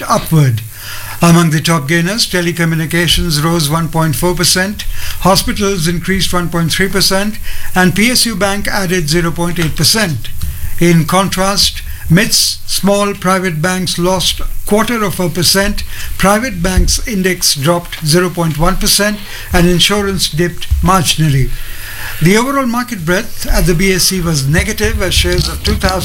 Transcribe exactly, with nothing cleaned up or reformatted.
edged upward. Among the top gainers, telecommunications rose one point four percent, hospitals increased one point three percent, and P S U Bank added zero point eight percent. In contrast, M I T S small private banks lost quarter of a percent, private banks index dropped zero point one percent, and insurance dipped marginally. The overall market breadth at the B S E was negative as shares of two thousand